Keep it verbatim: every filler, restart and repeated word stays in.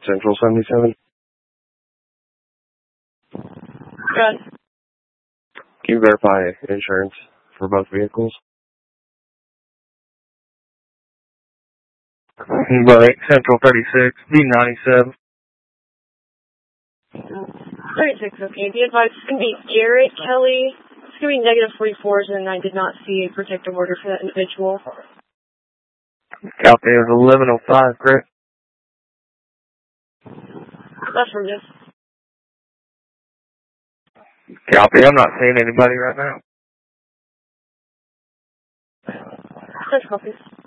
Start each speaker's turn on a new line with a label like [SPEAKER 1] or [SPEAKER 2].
[SPEAKER 1] Central seventy-seven.
[SPEAKER 2] Good.
[SPEAKER 1] Can you verify insurance for both vehicles? Right, Central thirty-six, B ninety-seven.
[SPEAKER 2] thirty-six, okay. Be advised, it's going to be Garrett Kelly. It's going to be negative forty-fours, and I did not see a protective order for that individual.
[SPEAKER 1] Copy, it was eleven oh five, correct?
[SPEAKER 2] That's from this.
[SPEAKER 1] Copy, I'm not seeing anybody right now.
[SPEAKER 2] That's copies.